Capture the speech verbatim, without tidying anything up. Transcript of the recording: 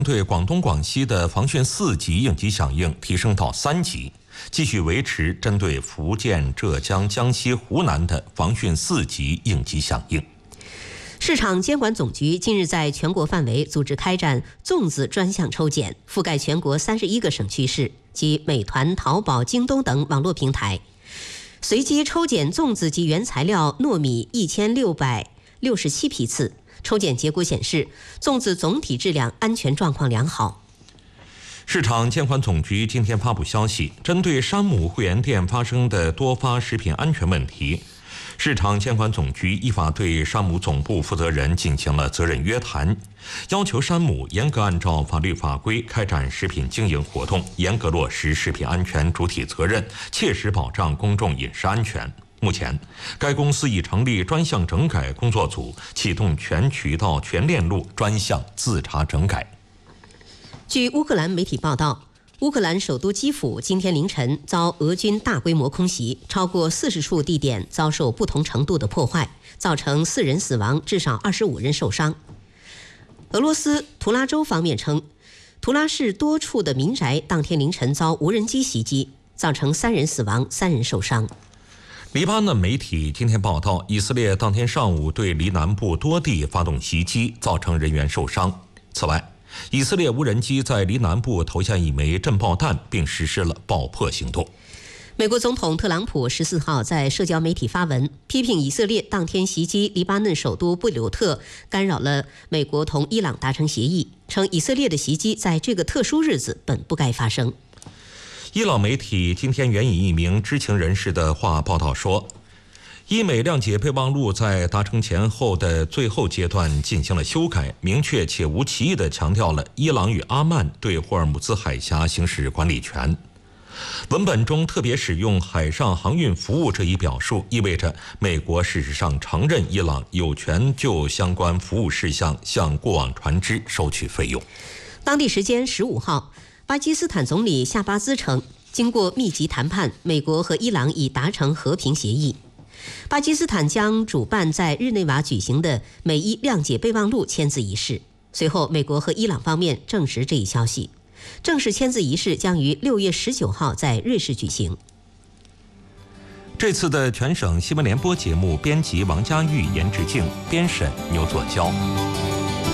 对广东、广西的防汛四级应急响应提升到三级，继续维持针对福建、浙江、江西、湖南的防汛四级应急响应。 市场监管总局近日在全国范围组织开展粽子专项抽检，覆盖全国三十一个省区市及美团、淘宝、京东等网络平台，随机抽检粽子及原材料糯米一千六百六十七批次。抽检结果显示，粽子总体质量安全状况良好。 市场监管总局今天发布消息，针对山姆会员店发生的多发食品安全问题，市场监管总局依法对山姆总部负责人进行了责任约谈，要求山姆严格按照法律法规开展食品经营活动，严格落实食品安全主体责任，切实保障公众饮食安全。目前，该公司已成立专项整改工作组，启动全渠道、全链路专项自查整改。 据乌克兰媒体报道，乌克兰首都基辅今天凌晨遭俄军大规模空袭，超过四十处地点遭受不同程度的破坏，造成四人死亡，至少二十五人受伤。俄罗斯图拉州方面称，图拉市多处的民宅当天凌晨遭无人机袭击，造成三人死亡，三人受伤。 黎巴嫩媒体今天报道，以色列当天上午对黎南部多地发动袭击，造成人员受伤。此外，以色列无人机在黎南部投下一枚震爆弹，并实施了爆破行动。 美国总统特朗普十四号在社交媒体发文，批评以色列当天袭击黎巴嫩首都贝鲁特，干扰了美国同伊朗达成协议，称以色列的袭击在这个特殊日子本不该发生。 伊朗媒体今天援引一名知情人士的话报道说，伊美谅解备忘录在达成前后的最后阶段进行了修改，明确且无歧义地强调了伊朗与阿曼对霍尔木兹海峡行使管理权。文本中特别使用海上航运服务这一表述，意味着美国事实上承认伊朗有权就相关服务事项向过往船只收取费用。 当地时间十五号，巴基斯坦总理夏巴兹称，经过密集谈判，美国和伊朗已达成和平协议。巴基斯坦将主办在日内瓦举行的美伊谅解备忘录签字仪式。随后，美国和伊朗方面证实这一消息。正式签字仪式将于六月十九号在瑞士举行。 这次的全省新闻联播节目编辑王佳玉、严志静，编审牛作娇。